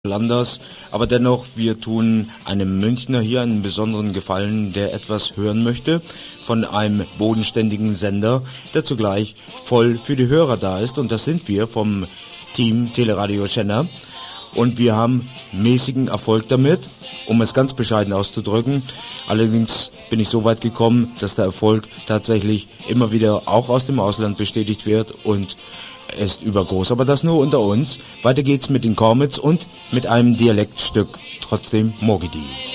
Anders, aber dennoch, wir tun einem Münchner hier einen besonderen Gefallen, der etwas hören möchte von einem bodenständigen Sender, der zugleich voll für die Hörer da ist, und das sind wir vom Team Teleradio Schenna, und wir haben mäßigen Erfolg damit, um es ganz bescheiden auszudrücken. Allerdings bin ich so weit gekommen, dass der Erfolg tatsächlich immer wieder auch aus dem Ausland bestätigt wird, und er ist übergroß, aber das nur unter uns. Weiter geht's mit den Cormets und mit einem Dialektstück, trotzdem Mogidi.